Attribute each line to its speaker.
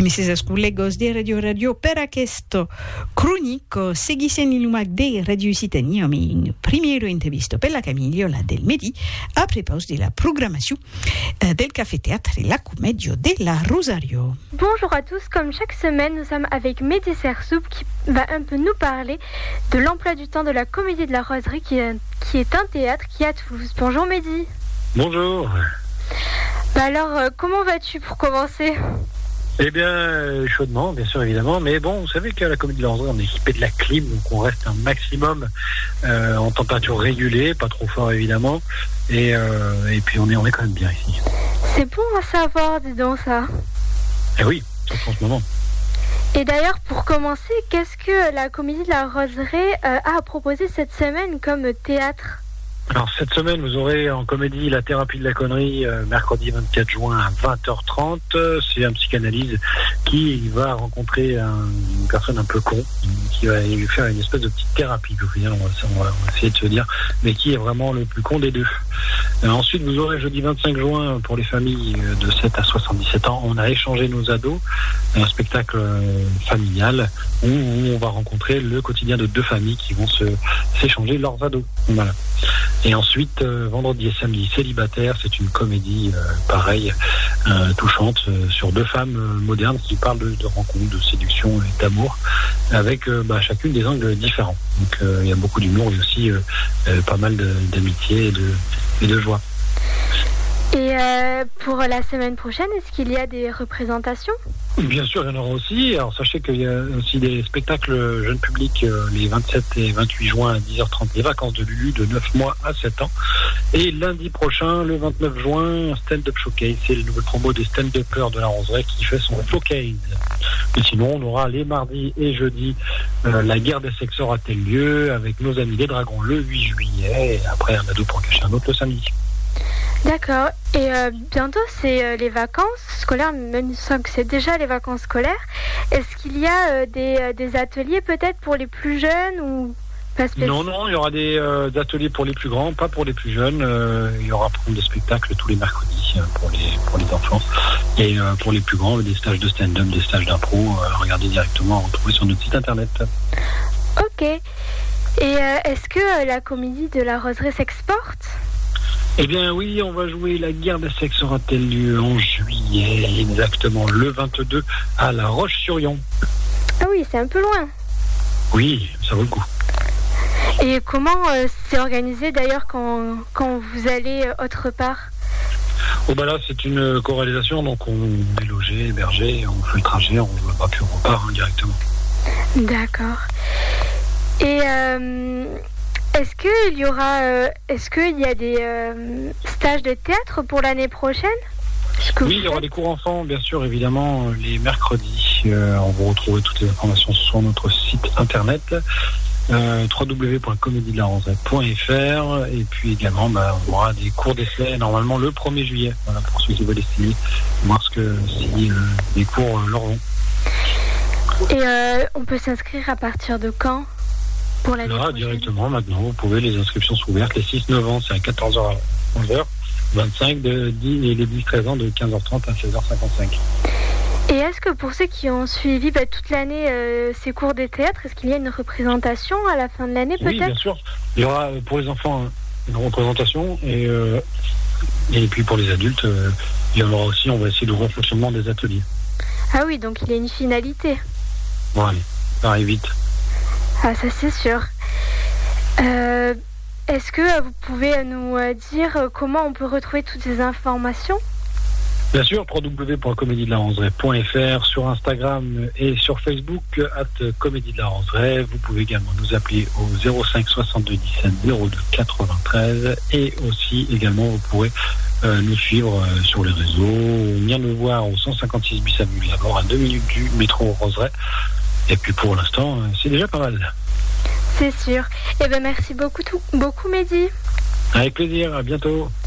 Speaker 1: Mrs. Collegos de Radio per questo cronico seguissent l'illumac de Radio Citania in primiero intervista per la Camiliola del Medi a propos de la programmation del Café Théâtre et la Commedio della Rosario.
Speaker 2: Bonjour à tous, comme chaque semaine, nous sommes avec Mehdi Sersoup qui va un peu nous parler de l'emploi du temps de la Comédie de la Roseraie qui est un théâtre qui est à Toulouse. Bonjour Mehdi.
Speaker 3: Bonjour.
Speaker 2: Alors, comment vas-tu pour commencer ?
Speaker 3: Eh bien, chaudement, bien sûr, évidemment. Mais bon, vous savez qu'à la Comédie de la Roseraie, on est équipé de la clim, donc on reste un maximum en température régulée, pas trop fort évidemment. Et puis on est quand même bien ici.
Speaker 2: C'est bon à savoir, dis donc ça.
Speaker 3: Eh oui, surtout en ce moment.
Speaker 2: Et d'ailleurs, pour commencer, qu'est-ce que la Comédie de la Roseraie a à proposer cette semaine comme théâtre ?
Speaker 3: Alors cette semaine, vous aurez en comédie La Thérapie de la Connerie, mercredi 24 juin à 20h30. C'est un psychanalyste qui va rencontrer une personne un peu con, qui va lui faire une espèce de petite thérapie, au final, on va essayer de se dire, mais qui est vraiment le plus con des deux. Ensuite, vous aurez jeudi 25 juin pour les familles de 7 à 77 ans. On a échangé nos ados, un spectacle familial où on va rencontrer le quotidien de deux familles qui vont s'échanger leurs ados. Voilà. Et ensuite, vendredi et samedi, Célibataire, c'est une comédie pareille, touchante, sur deux femmes modernes qui parlent de rencontres, de séduction et d'amour, avec chacune des angles différents. Donc il y a beaucoup d'humour et aussi pas mal d'amitié et de joie.
Speaker 2: Et pour la semaine prochaine, est-ce qu'il y a des représentations ?
Speaker 3: Bien sûr, il y en aura aussi. Alors sachez qu'il y a aussi des spectacles jeunes publics les 27 et 28 juin à 10h30, les vacances de Lulu de 9 mois à 7 ans. Et lundi prochain, le 29 juin, stand-up showcase. C'est le nouvel promo des stand-uppers de la Roseraie qui fait son showcase. Et sinon, on aura les mardis et jeudis la guerre des sexes aura-t-elle lieu avec nos amis les Dragons le 8 juillet. Et après, un ado pour en cacher un autre le samedi.
Speaker 2: D'accord. Et bientôt, c'est les vacances scolaires, même si c'est déjà les vacances scolaires. Est-ce qu'il y a des ateliers peut-être pour les plus jeunes ou pas spécialement ?
Speaker 3: Non, il y aura des ateliers pour les plus grands, pas pour les plus jeunes. Il y aura des spectacles tous les mercredis pour les enfants. Et pour les plus grands, des stages de stand-up, des stages d'impro. Regardez directement, retrouvez sur notre site internet.
Speaker 2: Ok. Et est-ce que la Comédie de la Roseraie s'exporte ?
Speaker 3: Eh bien oui, on va jouer La guerre des sexes aura-t-elle lieu en juillet, exactement le 22 à La Roche-sur-Yon.
Speaker 2: Ah oui, c'est un peu loin.
Speaker 3: Oui, ça vaut le coup.
Speaker 2: Et comment c'est organisé d'ailleurs quand vous allez autre part ?
Speaker 3: Oh là c'est une co-réalisation, donc on est logé, hébergé, on fait le trajet, on ne va pas plus on repart directement.
Speaker 2: D'accord. Et est-ce qu'il y a des stages de théâtre pour l'année prochaine ?
Speaker 3: Oui, il y aura des cours enfants, bien sûr, évidemment, les mercredis. On va retrouver toutes les informations sur notre site internet www.comédiedelaRoseraie.fr et puis également, on aura des cours d'essai normalement le 1er juillet. Voilà, pour ceux qui veulent essayer, voir si les cours leur vont.
Speaker 2: Et on peut s'inscrire à partir de quand ? Pour l'année prochaine.
Speaker 3: Directement, maintenant, vous pouvez, les inscriptions sont ouvertes. Les 6-9 ans, c'est à 14h à 11h. 25 et les 10-13 ans de 15h30 à 16h55.
Speaker 2: Et est-ce que pour ceux qui ont suivi toute l'année ces cours de théâtre, est-ce qu'il y a une représentation à la fin de l'année peut-être ?
Speaker 3: Oui, bien sûr. Il y aura pour les enfants une représentation et puis pour les adultes, il y en aura aussi, on va essayer d'ouvrir prochainement des ateliers.
Speaker 2: Ah oui, donc il y a une finalité.
Speaker 3: Bon allez, ça arrive vite.
Speaker 2: Ah, ça c'est sûr. Est-ce que vous pouvez nous dire comment on peut retrouver toutes ces informations ?
Speaker 3: Bien sûr, www.comédiedelaRoseraie.fr, sur Instagram et sur Facebook, @Comédie de la Roseraie. Vous pouvez également nous appeler au 05 62 17 02 93 et aussi également vous pourrez nous suivre sur les réseaux, venir nous voir au 156 bis avenue Lavore à 2 minutes du métro Roseraie. Et puis pour l'instant, c'est déjà pas mal.
Speaker 2: C'est sûr. Eh bien merci beaucoup Mehdi.
Speaker 3: Avec plaisir, à bientôt.